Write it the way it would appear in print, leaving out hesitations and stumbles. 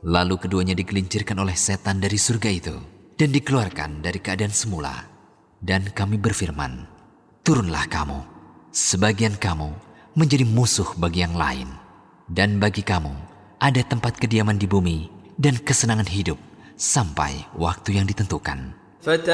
Lalu keduanya digelincirkan oleh setan dari surga itu dan dikeluarkan dari keadaan semula. Dan kami berfirman, turunlah kamu, sebagian kamu menjadi musuh bagi yang lain. Dan bagi kamu ada tempat kediaman di bumi dan kesenangan hidup sampai waktu yang ditentukan.